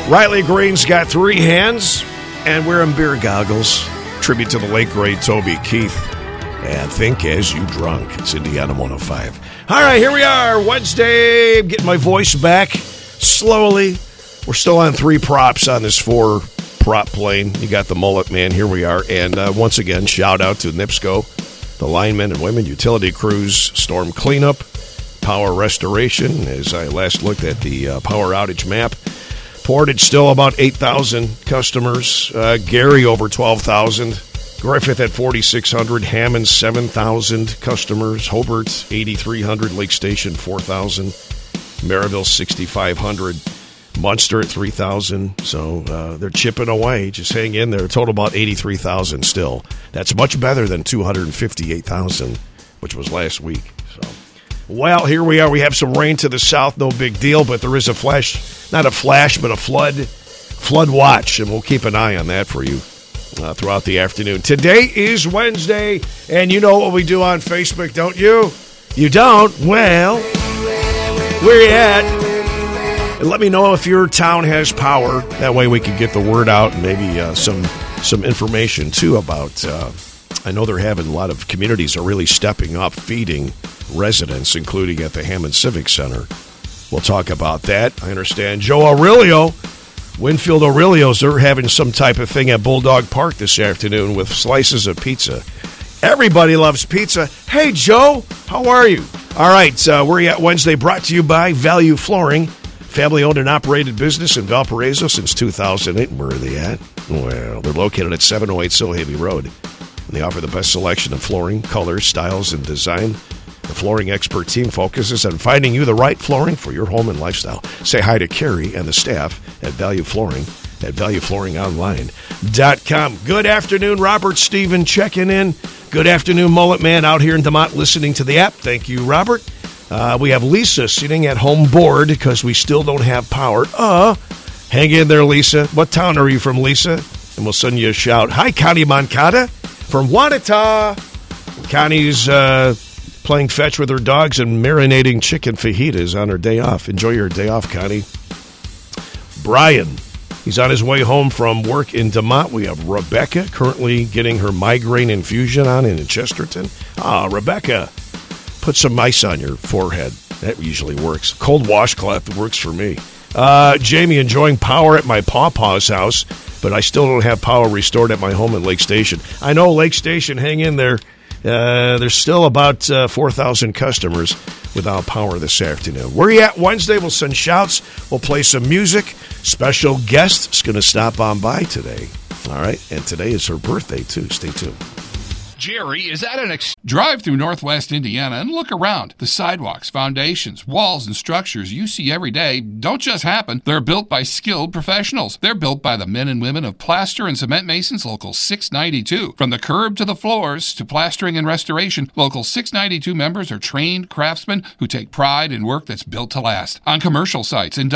Riley Green's got 3 hands and wearing beer goggles. Tribute to the late, great Toby Keith. And Think As You Drunk. It's Indiana 105. All right, here we are. Wednesday. I'm getting my voice back slowly. We're still on 3 props on this 4-prop plane. You got the mullet, man. Here we are. And once again, shout out to NIPSCO, the linemen and women, utility crews, storm cleanup, power restoration. As I last looked at the power outage map, Portage still about 8,000 customers. Gary over 12,000. Griffith at 4,600. Hammond 7,000 customers. Hobart 8,300. Lake Station 4,000. Maryville 6,500. Munster at 3,000. So they're chipping away. Just hang in there. A total about 83,000 still. That's much better than 258,000, which was last week. So, well, here we are. We have some rain to the south. No big deal, but there is a flash, not a flash, but a flood watch, and we'll keep an eye on that for you throughout the afternoon. Today is Wednesday, and you know what we do on Facebook, don't you? You don't? Well, where you at? And let me know if your town has power. That way we can get the word out and maybe some information, too, about... I know they're having a lot of communities are really stepping up, feeding residents, including at the Hammond Civic Center. We'll talk about that. I understand Joe Aurelio, Winfield Aurelio's, they're having some type of thing at Bulldog Park this afternoon with slices of pizza. Everybody loves pizza. Hey, Joe, how are you? All right, we're at Wednesday, brought to you by Value Flooring, family-owned and operated business in Valparaiso since 2008. Where are they at? Well, they're located at 708 Sohavy Road. And they offer the best selection of flooring, colors, styles, and design. The flooring expert team focuses on finding you the right flooring for your home and lifestyle. Say hi to Carrie and the staff at Value Flooring at valueflooringonline.com. Good afternoon, Robert Stephen checking in. Good afternoon, Mullet Man out here in DeMont listening to the app. Thank you, Robert. We have Lisa sitting at home bored because we still don't have power. Hang in there, Lisa. What town are you from, Lisa? And we'll send you a shout. Hi, Connie Moncada from Wanata. Connie's playing fetch with her dogs and marinating chicken fajitas on her day off. Enjoy your day off, Connie. Brian, he's on his way home from work in DeMont. We have Rebecca currently getting her migraine infusion on in Chesterton. Rebecca, put some ice on your forehead. That usually works. Cold washcloth works for me. Jamie, enjoying power at my pawpaw's house, but I still don't have power restored at my home at Lake Station. I know, Lake Station, hang in there. There's still about 4,000 customers without power this afternoon. Where are you at Wednesday? We'll send shouts. We'll play some music. Special guest is going to stop on by today. All right, and today is her birthday, too. Stay tuned. Jerry is at an drive through Northwest Indiana and look around. The sidewalks, foundations, walls, and structures you see every day don't just happen. They're built by skilled professionals. They're built by the men and women of Plaster and Cement Masons Local 692. From the curb to the floors to plastering and restoration, Local 692 members are trained craftsmen who take pride in work that's built to last. On commercial sites,